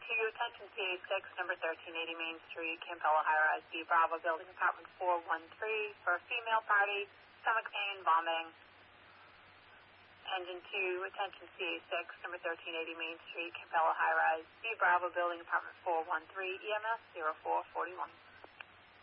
attention CA6, number 1380 Main Street, Campbell High Rise, B Bravo, building apartment 413 for a female party, stomach pain, vomiting. Engine 2, attention CA6, number 1380 Main Street, Campbell High Rise, B Bravo, building apartment 413, EMS 0441.